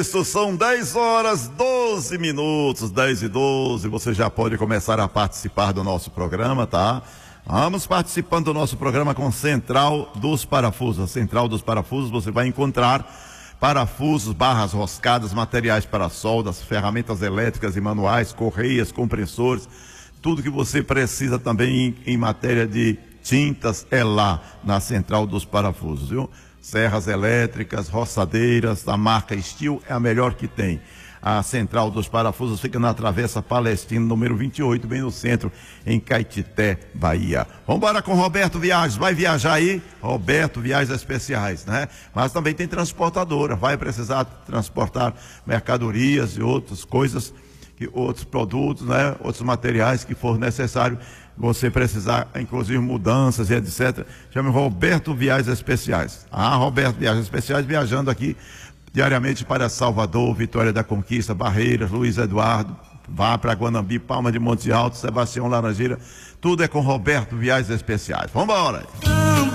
Isso, são 10h12, 10h12, você já pode começar a participar do nosso programa, tá? Vamos participando do nosso programa com Central dos Parafusos. A Central dos Parafusos você vai encontrar parafusos, barras roscadas, materiais para soldas, ferramentas elétricas e manuais, correias, compressores, tudo que você precisa também em matéria de tintas é lá na Central dos Parafusos, viu? Serras elétricas, roçadeiras, da marca Steel é a melhor que tem. A Central dos Parafusos fica na Travessa Palestina, número 28, bem no centro, em Caetité, Bahia. Vamos embora com Roberto Viagens. Vai viajar aí? Roberto Viagens Especiais, né? Mas também tem transportadora. Vai precisar transportar mercadorias e outras coisas, outros produtos, né? Outros materiais que for necessário. Você precisar, inclusive mudanças e etc. Chame Roberto Viagens Especiais. Roberto Viagens Especiais viajando aqui diariamente para Salvador, Vitória da Conquista, Barreiras, Luiz Eduardo, vá para Guanambi, Palma de Monte Alto, Sebastião Laranjeira, tudo é com Roberto Viagens Especiais. Vamos embora!